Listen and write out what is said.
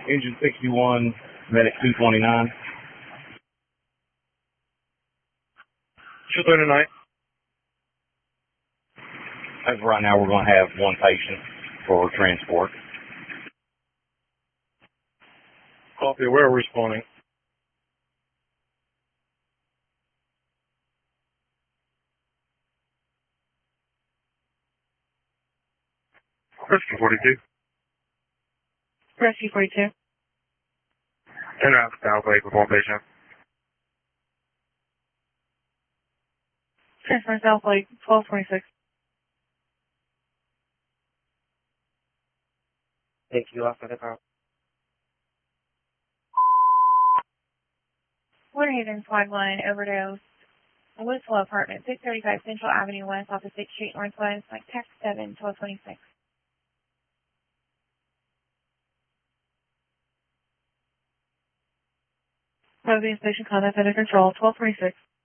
Engine 61, medic 229. 239. As of right now, we're going to have one patient for transport. Copy. Where are we responding? Rescue 42. Rescue 42. And out South Lake with one patient. Transfer South Lake, 1226. Thank you all for the call. Winter Haven Flag Line overdose. Woodsville Apartment, 635 Central Avenue West, off of 6th Street Northwest, like text 7, 1226. Providence Station contact under control, 1226.